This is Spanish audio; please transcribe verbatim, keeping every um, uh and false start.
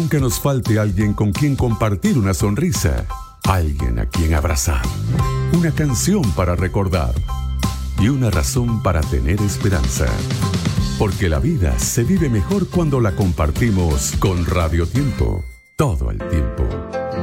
Nunca nos falte alguien con quien compartir una sonrisa, alguien a quien abrazar, una canción para recordar y una razón para tener esperanza. Porque la vida se vive mejor cuando la compartimos con Radio Tiempo, todo el tiempo.